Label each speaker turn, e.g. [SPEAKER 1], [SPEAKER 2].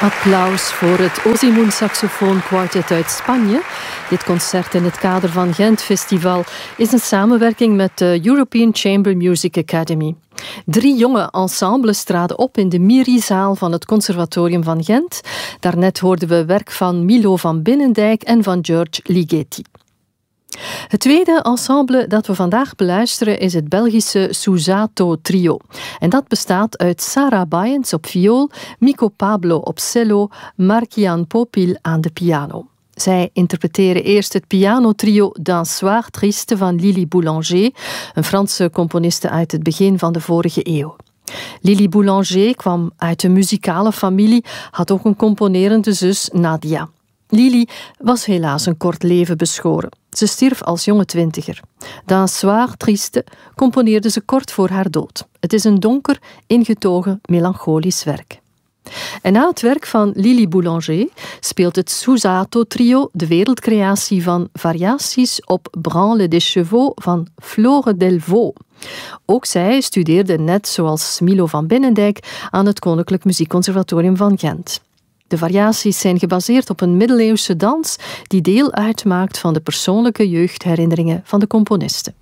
[SPEAKER 1] Applaus voor het Ozimun Saxofoon Quartet uit Spanje. Dit concert in het kader van Gent Festival is een samenwerking met de European Chamber Music Academy. 3 jonge ensembles traden op in de Miri-zaal van het Conservatorium van Gent. Daarnet hoorden we werk van Milo van Binnendijk en van George Ligeti. Het tweede ensemble dat we vandaag beluisteren is het Belgische Susato Trio. En dat bestaat uit Sarah Bayens op viool, Mico Pablo op cello, Markian Popil aan de piano. Zij interpreteren eerst het pianotrio D'un soir triste van Lili Boulanger, een Franse componiste uit het begin van de vorige eeuw. Lili Boulanger kwam uit een muzikale familie, had ook een componerende zus Nadia. Lili was helaas een kort leven beschoren. Ze stierf als jonge 20er. D'un soir triste componeerde ze kort voor haar dood. Het is een donker, ingetogen, melancholisch werk. En na het werk van Lili Boulanger speelt het Susato Trio de wereldcreatie van variaties op Branle des Chevaux van Flore Delvaux. Ook zij studeerde net zoals Milo van Binnendijk aan het Koninklijk Muziekconservatorium van Gent. De variaties zijn gebaseerd op een middeleeuwse dans die deel uitmaakt van de persoonlijke jeugdherinneringen van de componisten.